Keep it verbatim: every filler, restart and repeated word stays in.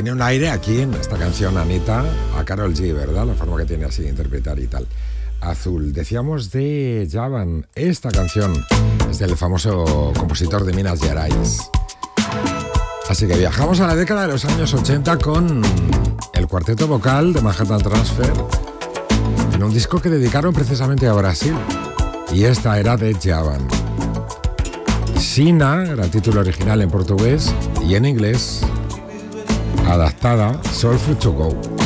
tiene un aire aquí en esta canción, Anita, a Karol G, ¿verdad? La forma que tiene así de interpretar y tal. Azul. Decíamos de Javan. Esta canción es del famoso compositor de Minas Gerais. Así que viajamos a la década de los años ochenta con el cuarteto vocal de Manhattan Transfer en un disco que dedicaron precisamente a Brasil. Y esta era de Javan. Sina era el título original en portugués y en inglés, adaptada, Soulful to Go.